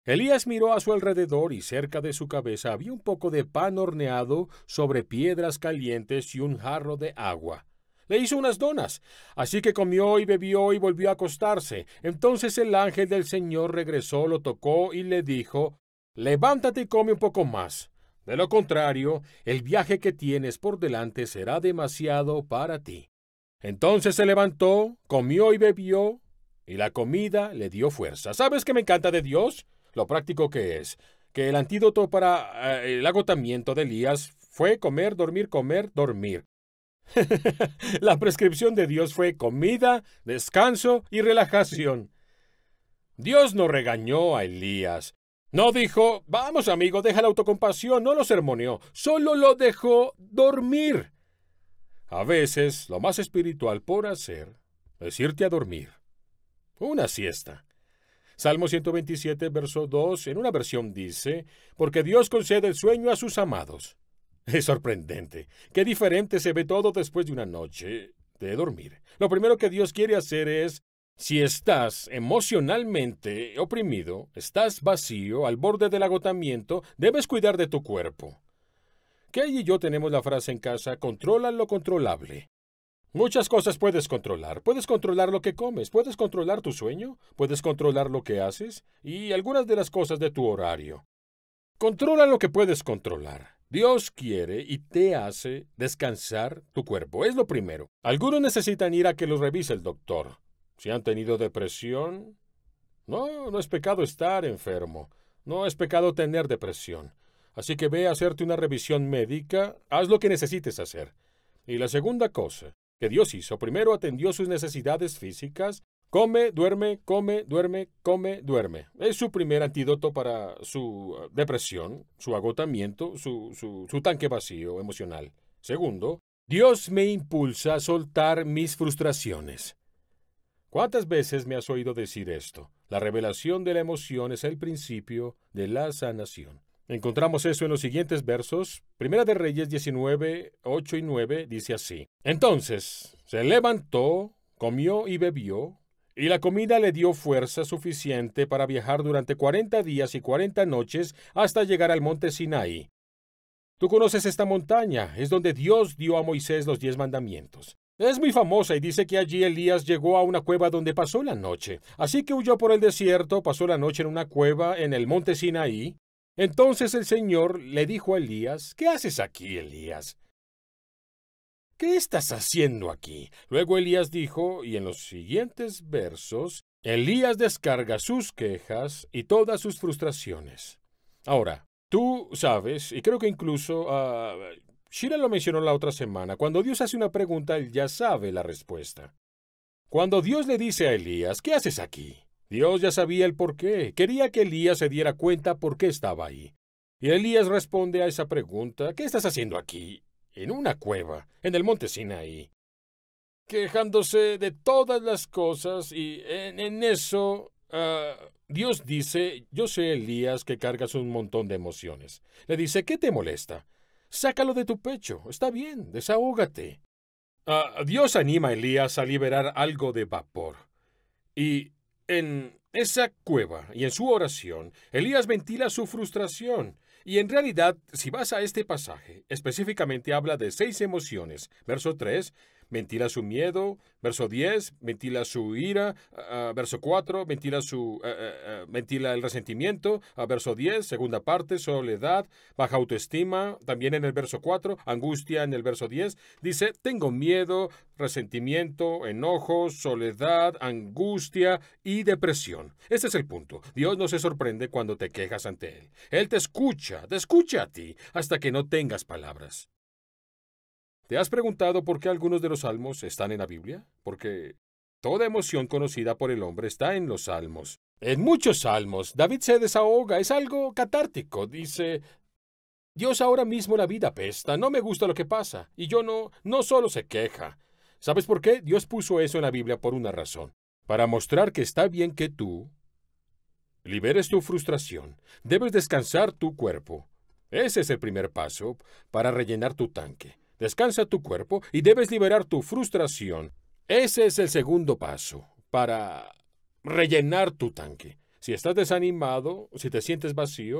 Elías miró a su alrededor y cerca de su cabeza había un poco de pan horneado sobre piedras calientes y un jarro de agua. Le hizo unas donas, así que comió y bebió y volvió a acostarse. Entonces el ángel del Señor regresó, lo tocó y le dijo: «Levántate y come un poco más. De lo contrario, el viaje que tienes por delante será demasiado para ti». Entonces se levantó, comió y bebió, y la comida le dio fuerza. ¿Sabes qué me encanta de Dios? Lo práctico que es. Que el antídoto para el agotamiento de Elías fue comer, dormir. La prescripción de Dios fue comida, descanso y relajación. Dios no regañó a Elías. No dijo: «Vamos, amigo, deja la autocompasión». No lo sermoneó, solo lo dejó dormir. A veces, lo más espiritual por hacer es irte a dormir. Una siesta. Salmo 127, verso 2, en una versión dice: «Porque Dios concede el sueño a sus amados». Es sorprendente. Qué diferente se ve todo después de una noche de dormir. Lo primero que Dios quiere hacer es, si estás emocionalmente oprimido, estás vacío, al borde del agotamiento, debes cuidar de tu cuerpo. Kay y yo tenemos la frase en casa: controla lo controlable. Muchas cosas puedes controlar. Puedes controlar lo que comes, puedes controlar tu sueño, puedes controlar lo que haces y algunas de las cosas de tu horario. Controla lo que puedes controlar. Dios quiere y te hace descansar tu cuerpo. Es lo primero. Algunos necesitan ir a que los revise el doctor. Si han tenido depresión, no es pecado estar enfermo. No es pecado tener depresión. Así que ve a hacerte una revisión médica, haz lo que necesites hacer. Y la segunda cosa que Dios hizo, primero atendió sus necesidades físicas. Come, duerme, come, duerme, come, duerme. Es su primer antídoto para su depresión, su agotamiento, su tanque vacío emocional. Segundo, Dios me impulsa a soltar mis frustraciones. ¿Cuántas veces me has oído decir esto? La revelación de la emoción es el principio de la sanación. Encontramos eso en los siguientes versos. Primera de Reyes 19, 8 y 9 dice así: «Entonces se levantó, comió y bebió, y la comida le dio fuerza suficiente para viajar durante 40 días y 40 noches hasta llegar al monte Sinaí». Tú conoces esta montaña, es donde Dios dio a Moisés los 10 mandamientos. Es muy famosa y dice que allí Elías llegó a una cueva donde pasó la noche. Así que huyó por el desierto, pasó la noche en una cueva en el monte Sinaí. Entonces el Señor le dijo a Elías: «¿Qué haces aquí, Elías? ¿Qué estás haciendo aquí?». Luego Elías dijo, y en los siguientes versos, Elías descarga sus quejas y todas sus frustraciones. Ahora, tú sabes, y creo que incluso Shira lo mencionó la otra semana, cuando Dios hace una pregunta, él ya sabe la respuesta. Cuando Dios le dice a Elías: «¿Qué haces aquí?», Dios ya sabía el por qué. Quería que Elías se diera cuenta por qué estaba ahí. Y Elías responde a esa pregunta: «¿Qué estás haciendo aquí, en una cueva, en el monte Sinaí?», quejándose de todas las cosas, y en eso Dios dice: «Yo sé, Elías, que cargas un montón de emociones». Le dice: «¿Qué te molesta? Sácalo de tu pecho. Está bien, desahógate». Dios anima a Elías a liberar algo de vapor. Y en esa cueva y en su oración, Elías ventila su frustración. Y en realidad, si vas a este pasaje, específicamente habla de 6 emociones. Verso 3, ventila su miedo. Verso 10, ventila su ira. Verso 4, ventila el resentimiento. Verso 10, segunda parte, soledad, baja autoestima. También en el verso 4, angustia en el verso 10. Dice: «Tengo miedo, resentimiento, enojo, soledad, angustia y depresión». Ese es el punto. Dios no se sorprende cuando te quejas ante Él. Él te escucha a ti hasta que no tengas palabras. ¿Te has preguntado por qué algunos de los salmos están en la Biblia? Porque toda emoción conocida por el hombre está en los salmos. En muchos salmos, David se desahoga, es algo catártico. Dice: «Dios, ahora mismo la vida apesta, no me gusta lo que pasa». Y yo no solo se queja. ¿Sabes por qué? Dios puso eso en la Biblia por una razón. Para mostrar que está bien que tú liberes tu frustración. Debes descansar tu cuerpo. Ese es el primer paso para rellenar tu tanque. Descansa tu cuerpo y debes liberar tu frustración. Ese es el segundo paso para rellenar tu tanque. Si estás desanimado, si te sientes vacío,